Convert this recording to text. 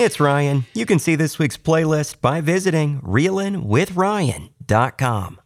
It's Ryan. You can see this week's playlist by visiting reelinwithryan.com.